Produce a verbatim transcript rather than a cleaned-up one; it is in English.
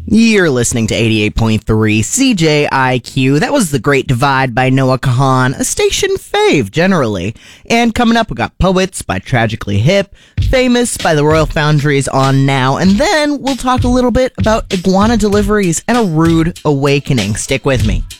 You're listening to eighty-eight point three C J I Q. That was The Great Divide by Noah Kahan, a station fave, generally. And coming up, we got Poets by Tragically Hip, Famous by the Royal Foundries on Now, and then we'll talk a little bit about Iguana Deliveries and A Rude Awakening. Stick with me.